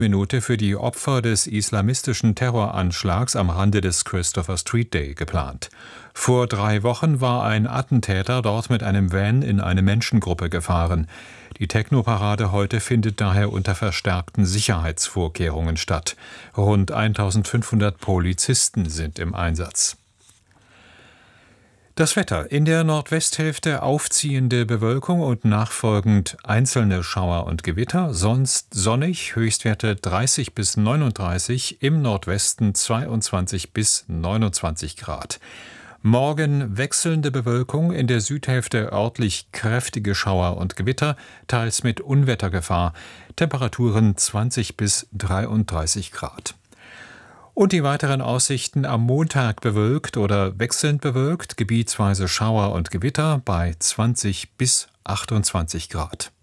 Minute für die Opfer des islamistischen Terroranschlags am Rande des Christopher Street Day geplant. Vor 3 Wochen war ein Attentäter dort mit einem Van in eine Menschengruppe gefahren. Die Technoparade heute findet daher unter verstärkten Sicherheitsvorkehrungen statt. Rund 1500 Polizisten sind im Einsatz. Das Wetter: In der Nordwesthälfte aufziehende Bewölkung und nachfolgend einzelne Schauer und Gewitter, sonst sonnig, Höchstwerte 30 bis 39, im Nordwesten 22 bis 29 Grad. Morgen wechselnde Bewölkung, in der Südhälfte örtlich kräftige Schauer und Gewitter, teils mit Unwettergefahr, Temperaturen 20 bis 33 Grad. Und die weiteren Aussichten: am Montag bewölkt oder wechselnd bewölkt, gebietsweise Schauer und Gewitter bei 20 bis 28 Grad.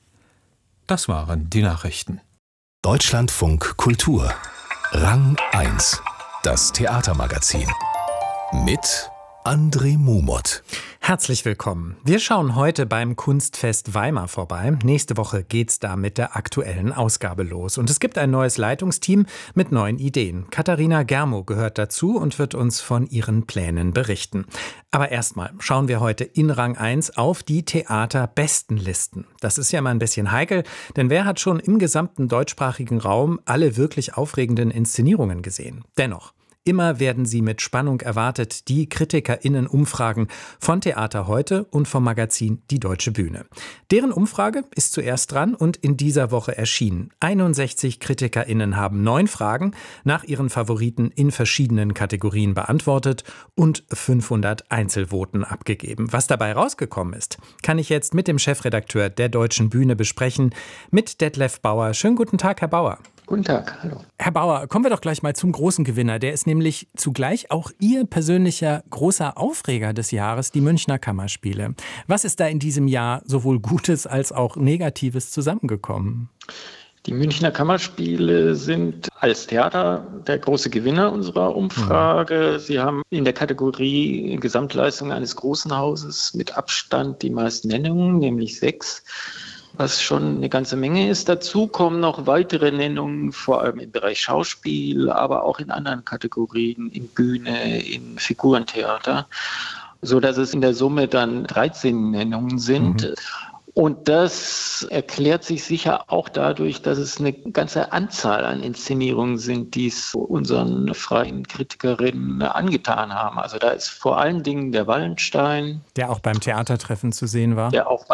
Das waren die Nachrichten. Deutschlandfunk Kultur. Rang 1. Das Theatermagazin. Mit André Mumot. Herzlich willkommen. Wir schauen heute beim Kunstfest Weimar vorbei. Nächste Woche geht's da mit der aktuellen Ausgabe los. Und es gibt ein neues Leitungsteam mit neuen Ideen. Katharina Germo gehört dazu und wird uns von ihren Plänen berichten. Aber erstmal schauen wir heute in Rang 1 auf die Theaterbestenlisten. Das ist ja mal ein bisschen heikel, denn wer hat schon im gesamten deutschsprachigen Raum alle wirklich aufregenden Inszenierungen gesehen? Dennoch: immer werden sie mit Spannung erwartet, die KritikerInnen-Umfragen von Theater Heute und vom Magazin Die Deutsche Bühne. Deren Umfrage ist zuerst dran und in dieser Woche erschienen. 61 KritikerInnen haben 9 Fragen nach ihren Favoriten in verschiedenen Kategorien beantwortet und 500 Einzelvoten abgegeben. Was dabei rausgekommen ist, kann ich jetzt mit dem Chefredakteur der Deutschen Bühne besprechen, mit Detlef Bauer. Schönen guten Tag, Herr Bauer. Guten Tag, hallo. Herr Bauer, kommen wir doch gleich mal zum großen Gewinner. Der ist nämlich zugleich auch Ihr persönlicher großer Aufreger des Jahres, die Münchner Kammerspiele. Was ist da in diesem Jahr sowohl Gutes als auch Negatives zusammengekommen? Die Münchner Kammerspiele sind als Theater der große Gewinner unserer Umfrage. Sie haben in der Kategorie Gesamtleistung eines großen Hauses mit Abstand die meisten Nennungen, nämlich 6. Was schon eine ganze Menge ist. Dazu kommen noch weitere Nennungen, vor allem im Bereich Schauspiel, aber auch in anderen Kategorien, in Bühne, in Figurentheater, sodass es in der Summe dann 13 Nennungen sind. Und das erklärt sich sicher auch dadurch, dass es eine ganze Anzahl an Inszenierungen sind, die es unseren freien Kritikerinnen angetan haben. Also da ist vor allen Dingen der Wallenstein, der auch beim Theatertreffen zu sehen war.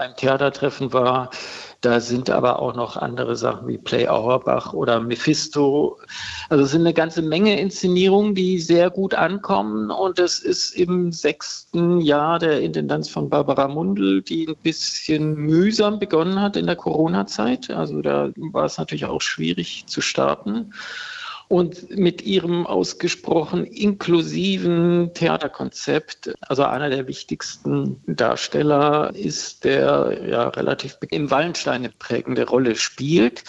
Da sind aber auch noch andere Sachen wie Play Auerbach oder Mephisto. Also es sind eine ganze Menge Inszenierungen, die sehr gut ankommen. Und es ist im 6. Jahr der Intendanz von Barbara Mundl, die ein bisschen mühsam begonnen hat in der Corona-Zeit. Also da war es natürlich auch schwierig zu starten. Und mit ihrem ausgesprochen inklusiven Theaterkonzept, also einer der wichtigsten Darsteller ist, der ja relativ im Wallenstein eine prägende Rolle spielt.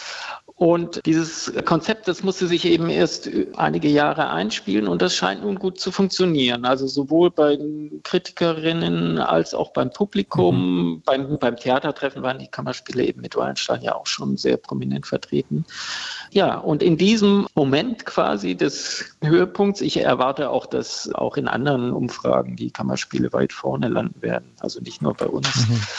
Und dieses Konzept, das musste sich eben erst einige Jahre einspielen und das scheint nun gut zu funktionieren. Also sowohl bei den Kritikerinnen als auch beim Publikum. Beim Theatertreffen waren die Kammerspiele eben mit Wallenstein ja auch schon sehr prominent vertreten. Ja, und in diesem Moment quasi des Höhepunkts, ich erwarte auch, dass auch in anderen Umfragen die Kammerspiele weit vorne landen werden, also nicht nur bei uns.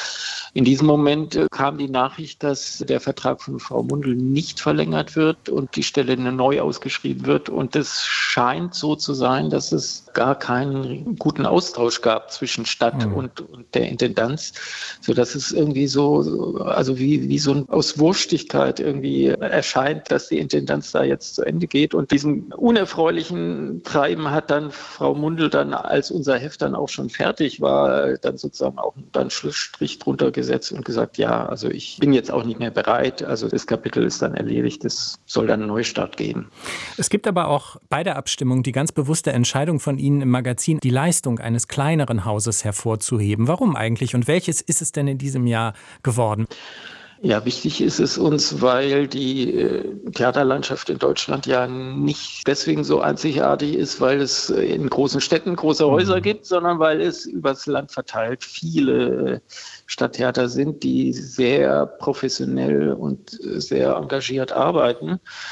In diesem Moment kam die Nachricht, dass der Vertrag von Frau Mundl nicht verlängert wird und die Stelle neu ausgeschrieben wird. Und es scheint so zu sein, dass es gar keinen guten Austausch gab zwischen Stadt und der Intendanz, sodass es irgendwie so, also wie so aus Wurstigkeit irgendwie erscheint, dass die Intendanz da jetzt zu Ende geht. Und diesen unerfreulichen Treiben hat dann Frau Mundl dann, als unser Heft dann auch schon fertig war, dann sozusagen auch einen Schlussstrich drunter gesetzt und gesagt, ja, also ich bin jetzt auch nicht mehr bereit. Also das Kapitel ist dann erledigt, es soll dann einen Neustart geben. Es gibt aber auch bei der Abstimmung die ganz bewusste Entscheidung von Ihnen im Magazin, die Leistung eines kleineren Hauses hervorzuheben. Warum eigentlich und welches ist es denn in diesem Jahr geworden? Ja, wichtig ist es uns, weil die Theaterlandschaft in Deutschland ja nicht deswegen so einzigartig ist, weil es in großen Städten große Häuser gibt, sondern weil es übers Land verteilt viele Stadttheater sind, die sehr professionell und sehr engagiert arbeiten.